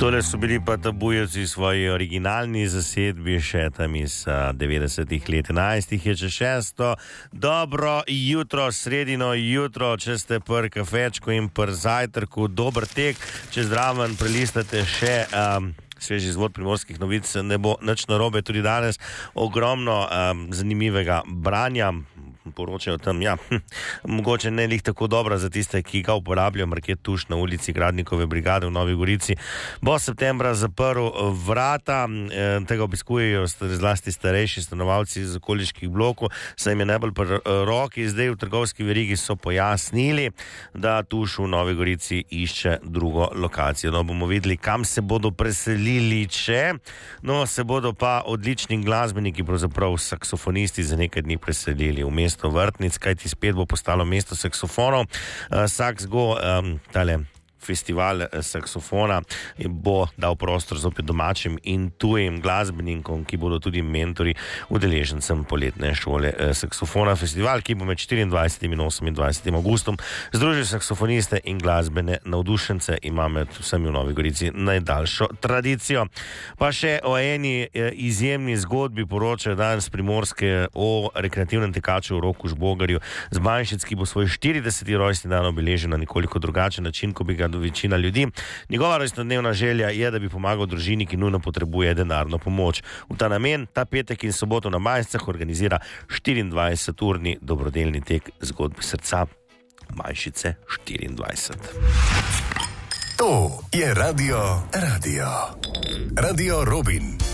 Tole so bili pa Tabujevci v svoji originalni zasedbi, še tam iz 90-ih let. 11 je že 6. Dobro jutro, sredino jutro, če ste pri kafečku in pri zajtrku, dober tek, če zdraven prelistate še sveži izvod Primorskih novic, ne bo nič narobe, tudi danes ogromno zanimivega branja. Poročajo tam, mogoče ne lih tako dobra za tiste, ki ga uporabljajo, Market Tuš na ulici Gradnikove brigade v Novi Gorici. Bo septembra zaprl vrata, tega obiskujejo zlasti starejši stanovalci iz okoliških blokov, saj jim je najbolj pri roki. Zdaj v trgovski verigi so pojasnili, da Tuš v Novi Gorici išče drugo lokacijo. No, bomo videli, kam se bodo preselili, se bodo pa odlični glasbeniki, pravzaprav saksofonisti, za nekaj dni preselili v mesto Vrtnic, kajti spet bo postalo mesto saksofonov. Sax Go, tale festival saksofona, bo dal prostor zopet domačim in tujim glasbenikom, ki bodo tudi mentori udeležencem poletne šole saksofona. Festival, ki bo med 24. in 28. augustom združil saksofoniste in glasbene navdušence, ima med vsemi v Novi Gorici najdaljšo tradicijo. Pa še o eni izjemni zgodbi poročajo danes Primorske o rekreativnem tekaču Roku Žbogarju z Banjšic, ki bo svoj 40. rojstni dan obeležil na nekoliko drugačen način, ko bi ga večina ljudi. Njegova rojstnodnevna želja je, da bi pomagal družini, ki nujno potrebuje denarno pomoč. V ta namen ta petek in soboto na Majscah organizira 24-urni dobrodelni tek zgodbe srca Majšice 24. To je Radio Robin.